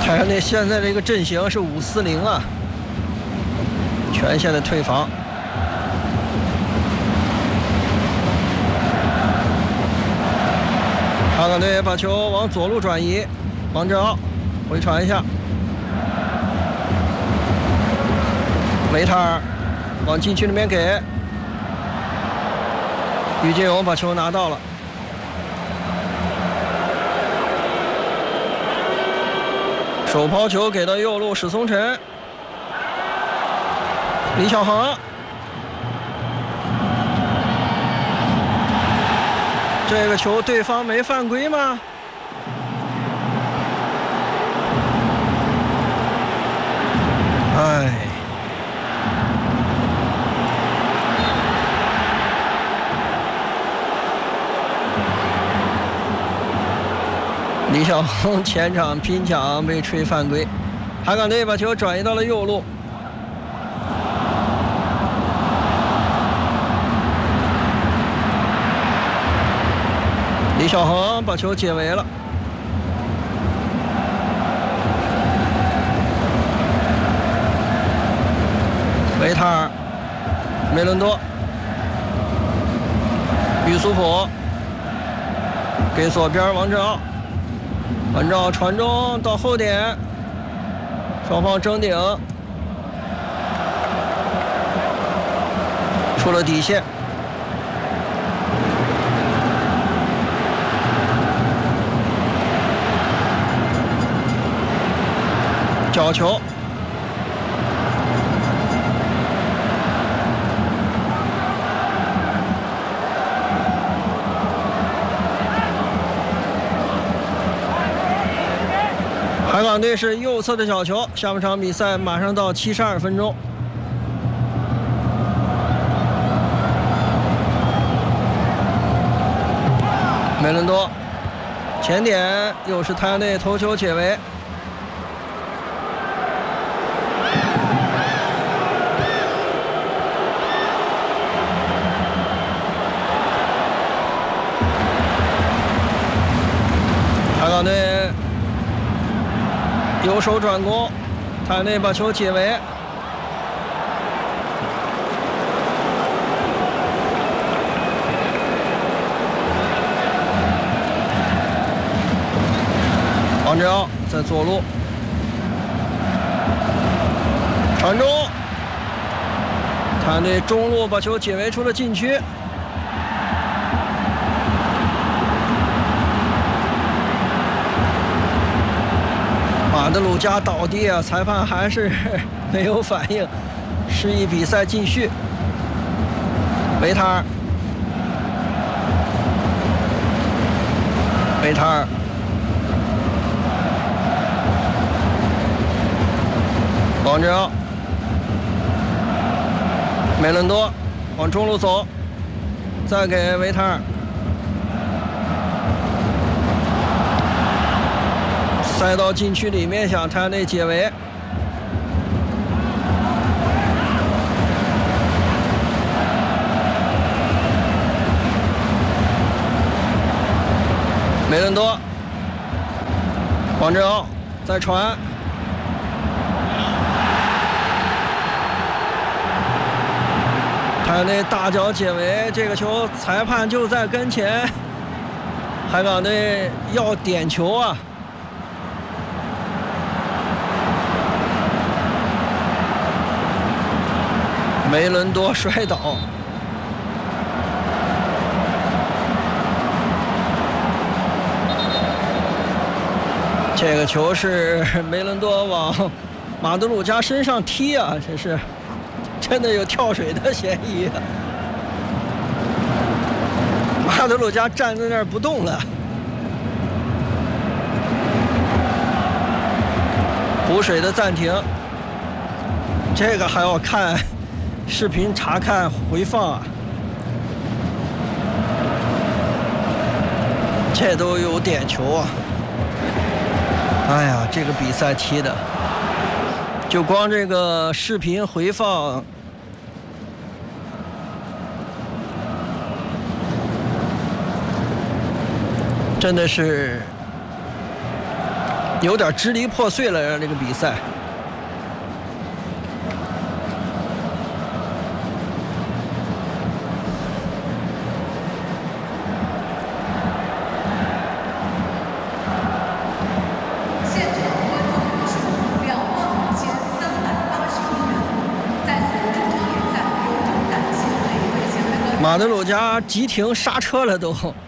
太阳队现在这个阵型是5-4-0啊，全线的退防。香港队把球往左路转移，王振傲回传一下，维塔尔往禁区里面给于金勇，把球拿到了。手抛球给到右路史松辰，李小航，这个球对方没犯规吗？哎，李小航前场拼抢被吹犯规，海港队把球转移到了右路。李小航把球解围了，维塔尔、梅伦多、于苏普给左边王振傲，王振傲传中到后点，双方争顶，出了底线。角球，海港队是右侧的角球。下半场比赛马上到72分钟。梅伦多前点，又是太阳队头球解围。海港队右手转攻，太阳队把球解围。王振傲在左路传中，太阳队中路把球解围出了禁区。马德鲁加倒地啊，裁判还是没有反应，示意比赛继续。维塔尔，维塔尔，王振傲，梅伦多往中路走，再给维塔尔。塞到禁区里面，想太阳队解围。梅伦多，王振傲再传，太阳队大脚解围，这个球裁判就在跟前，海港队要点球啊！梅伦多摔倒，这个球是梅伦多往马德鲁加身上踢啊，这是真的有跳水的嫌疑啊！马德鲁加站在那儿不动了，补水的暂停，这个还要看视频查看回放啊，这都有点球啊！哎呀，这个比赛踢的，就光这个视频回放，真的是有点支离破碎了，让这个比赛。马德鲁加急停刹车了都，